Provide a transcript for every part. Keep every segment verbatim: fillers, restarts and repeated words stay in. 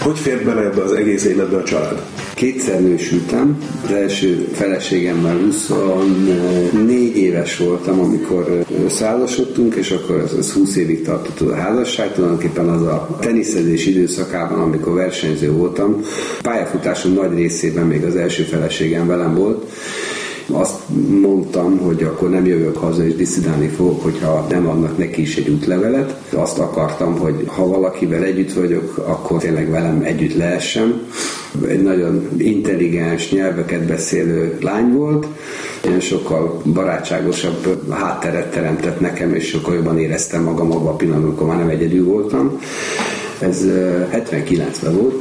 Hogy fért bele ebbe az egész életbe a család? Kétszer nősültem. Az első feleségemmel huszonnégy éves voltam, amikor összeházasodtunk, és akkor az, az húsz évig tartott a házasság. Tulajdonképpen az a teniszezés időszakában, amikor versenyző voltam, pályafutásom nagy részében még az első feleségem velem volt. Azt mondtam, hogy akkor nem jövök haza és diszidálni fogok, hogyha nem adnak neki is egy útlevelet. Azt akartam, hogy ha valakivel együtt vagyok, akkor tényleg velem együtt lehessen. Egy nagyon intelligens, nyelveket beszélő lány volt, ilyen sokkal barátságosabb hátteret teremtett nekem, és sokkal jobban éreztem magam abban a pillanatban, amikor már nem egyedül voltam. Ez hetvenkilencben volt.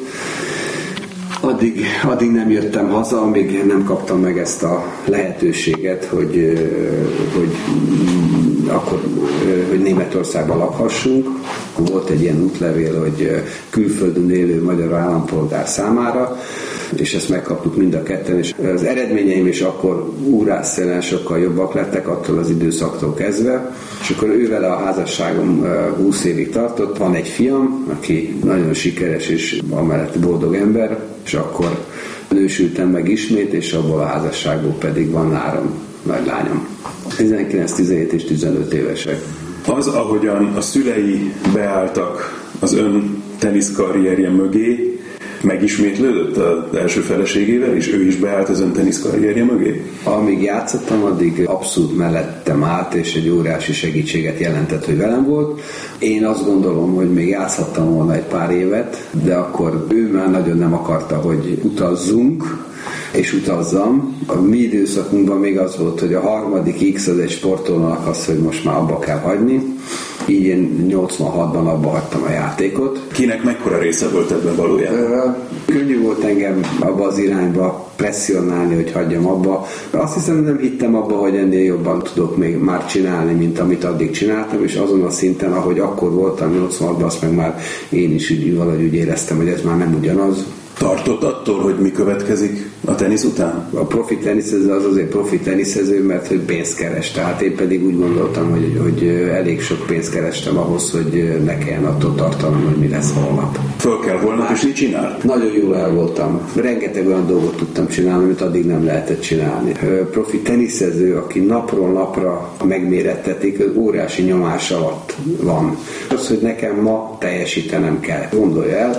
Addig, addig nem jöttem haza, amíg nem kaptam meg ezt a lehetőséget, hogy, hogy akkor hogy Németországban lakhassunk. Volt egy ilyen útlevél, hogy külföldön élő magyar állampolgár számára, és ezt megkaptuk mind a ketten, és az eredményeim is akkor úrásszerűen sokkal jobbak lettek attól az időszaktól kezdve, és akkor ővele a házasságom húsz évig tartott. Van egy fiam, aki nagyon sikeres és amellett boldog ember, és akkor nősültem meg ismét, és abból a házasságból pedig van három nagy lányom. tizenkilenc, tizenhét és tizenöt évesek. Az, ahogyan a szülei beálltak az ön teniszkarrierje mögé, megismétlődött az első feleségével, és ő is beállt az ön teniszkarrierje mögé? Amíg játszottam, addig abszolút mellettem állt, és egy óriási segítséget jelentett, hogy velem volt. Én azt gondolom, hogy még játszhattam volna egy pár évet, de akkor ő már nagyon nem akarta, hogy utazzunk, és utazzam. A mi időszakunkban még az volt, hogy a harmadik X az egy sportolónak az, hogy most már abba kell hagyni. Így én nyolcvanhatban abba hagytam a játékot. Kinek mekkora része volt ebben valójában? Könnyű volt engem abba az irányba presszionálni, hogy hagyjam abba. Azt hiszem, nem hittem abba, hogy ennél jobban tudok még már csinálni, mint amit addig csináltam, és azon a szinten, ahogy akkor voltam nyolcvanhatban, azt meg már én is úgy, valahogy úgy éreztem, hogy ez már nem ugyanaz. Tartott attól, hogy mi következik a tenisz után? A profi teniszező az azért profi teniszező, mert hogy pénzt keres. Tehát én pedig úgy gondoltam, hogy, hogy elég sok pénzt kerestem ahhoz, hogy ne kelljen attól tartanom, hogy mi lesz holnap. Föl kell holnap, és mit csinál? Nagyon jól el voltam. Rengeteg olyan dolgot tudtam csinálni, amit addig nem lehetett csinálni. Profi teniszező, aki napról napra megmérettetik, óriási nyomás alatt van. Az, hogy nekem ma teljesítenem kell. Gondolja el,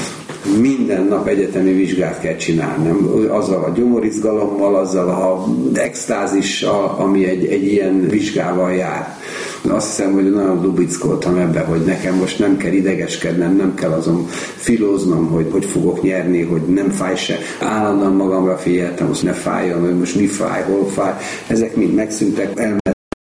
minden nap egyetemi vizsgát kell csinálnom, azzal a gyomorizgalommal, azzal a extázissal, ami egy, egy ilyen vizsgával jár. Azt hiszem, hogy nagyon dubickoltam ebbe, hogy nekem most nem kell idegeskednem, nem kell azon filóznom, hogy hogy fogok nyerni, hogy nem fáj se. Állandóan magamra figyeltem, most ne fájjon, hogy most mi fáj, hol fáj. Ezek mind megszűntek, elmehetünk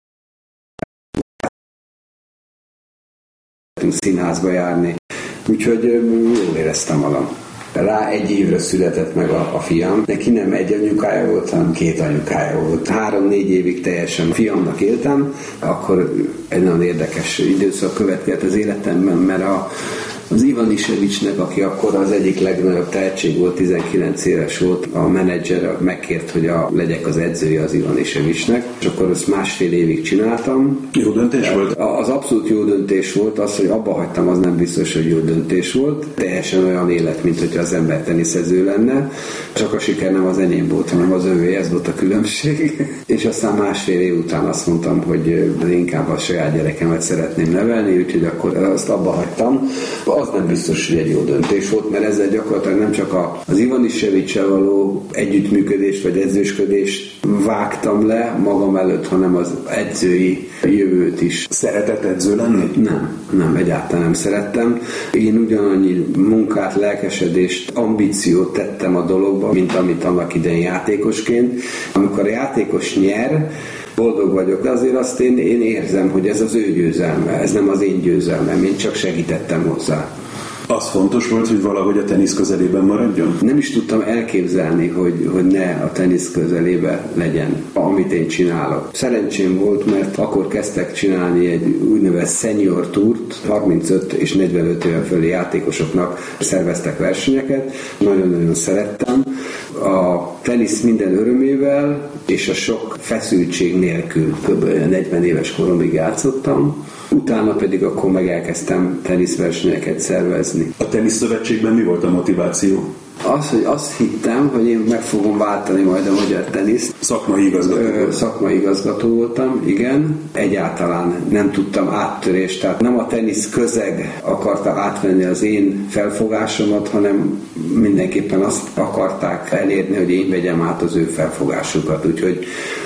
színházba járni. Úgyhogy jól éreztem magam. Rá egy évre született meg a, a fiam. Neki nem egy anyukája volt, hanem két anyukája volt. Három-négy évig teljesen fiamnak éltem, akkor egy nagyon érdekes időszak következett az életemben, mert a Az Ivanisevicsnek, aki akkor az egyik legnagyobb tehetség volt, tizenkilenc éves volt, a menedzser megkért, hogy a, legyek az edzője az Ivanisevicsnek, és akkor ezt másfél évig csináltam. Jó döntés volt? Az abszolút jó döntés volt, az, hogy abba hagytam, az nem biztos, hogy jó döntés volt. Teljesen olyan élet, mint hogyha az ember teniszező lenne. Csak a siker nem az enyém volt, hanem az övé, ez volt a különbség. És aztán másfél év után azt mondtam, hogy inkább a saját gyerekemet szeretném nevelni, úgyhogy akkor azt abba hagytam. Az nem biztos, hogy egy jó döntés volt, mert ezzel gyakorlatilag nem csak az Ivanisevicsel való együttműködést vagy edzősködést vágtam le magam előtt, hanem az edzői jövőt is. Szeretett edző lenni? Nem, nem, egyáltalán nem szerettem. Én ugyanannyi munkát, lelkesedést, ambíciót tettem a dologba, mint amit annak idején játékosként. Amikor a játékos nyer, boldog vagyok, de azért azt én, én érzem, hogy ez az ő győzelme, ez nem az én győzelmem, én csak segítettem hozzá. Az fontos volt, hogy valahogy a tenisz közelében maradjon? Nem is tudtam elképzelni, hogy, hogy ne a tenisz közelébe legyen, amit én csinálok. Szerencsém volt, mert akkor kezdtek csinálni egy úgynevezett senior tourt, harmincöt és negyvenöt éven fölé játékosoknak szerveztek versenyeket. Nagyon-nagyon szerettem. A tenisz minden örömével és a sok feszültség nélkül kb. negyven éves koromig játszottam. Utána pedig akkor meg elkezdtem teniszversenyeket szervezni. élvezni. A teniszszövetségben mi volt a motiváció? Az, hogy azt hittem, hogy én meg fogom váltani majd a magyar teniszt. Szakmai igazgató volt. Szakmai igazgató voltam, igen. Egyáltalán nem tudtam áttörést, tehát nem a tenisz közeg akarta átvenni az én felfogásomat, hanem mindenképpen azt akarták elérni, hogy én vegyem át az ő felfogásukat. Úgyhogy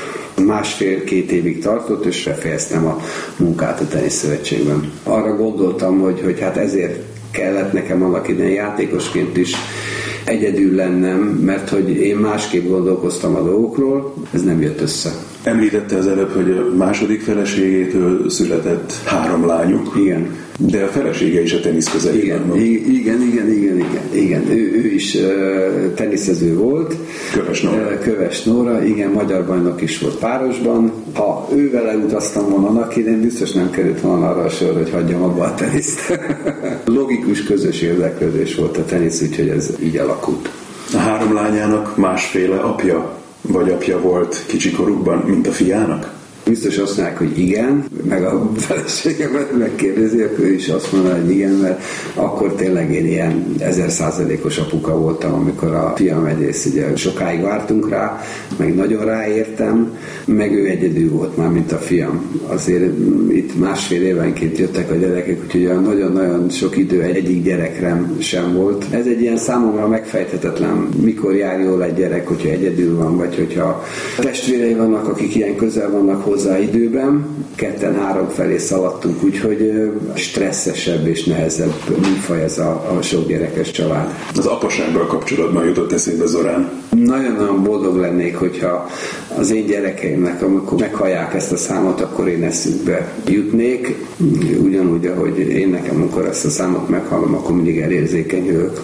másfél-két évig tartott, és befejeztem a munkát a teniszszövetségben. Arra gondoltam, hogy, hogy hát ezért kellett nekem annak idején játékosként is egyedül lennem, mert hogy én másképp gondolkoztam a dolgokról, ez nem jött össze. Említette az előbb, hogy a második feleségétől született három lányuk. Igen. De a felesége is a tenisz közelében van. Igen, igen, igen, igen, igen. igen. Ő, ő is uh, teniszező volt. Köves Nóra. Uh, Köves Nóra, igen, magyar bajnok is volt párosban. Ha ő vele utaztam volna annak idején, biztos nem került volna arra a sor, hogy hagyjam abba a teniszt. Logikus, közös érdeklődés volt a tenisz, úgyhogy ez így alakult. A három lányának másféle apja vagy apja volt kicsikorukban, mint a fiának? Biztos azt mondják, hogy igen, meg a feleségemet megkérdezi, akkor ő is azt mondja, hogy igen, mert akkor tényleg én ilyen ezer százalékos apuka voltam, amikor a fiam egyrészt ugye sokáig vártunk rá, meg nagyon ráértem, meg ő egyedül volt már, mint a fiam. Azért itt másfél évenként jöttek a gyerekek, úgyhogy olyan nagyon-nagyon sok idő egyik gyerekrem sem volt. Ez egy ilyen számomra megfejthetetlen, mikor jár jól egy gyerek, hogyha egyedül van, vagy hogyha testvérei vannak, akik ilyen közel vannak hozzá időben, ketten-három felé szaladtunk, úgyhogy stresszesebb és nehezebb műfaj ez a, a sok gyerekes család. Az apasággal kapcsolatban jutott eszébe Zorán. Nagyon-nagyon boldog lennék, hogyha az én gyerekeimnek, amikor meghallják ezt a számot, akkor én eszükbe jutnék. Ugyanúgy, ahogy én nekem, amikor ezt a számot meghallom, akkor mindig elérzékenyülök.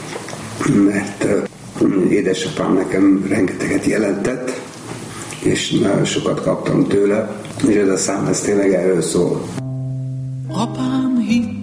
Mert édesapám nekem rengeteget jelentett, és nagyon sokat kaptam tőle, és ez a szám, ez tényleg erről szól. Apám hitt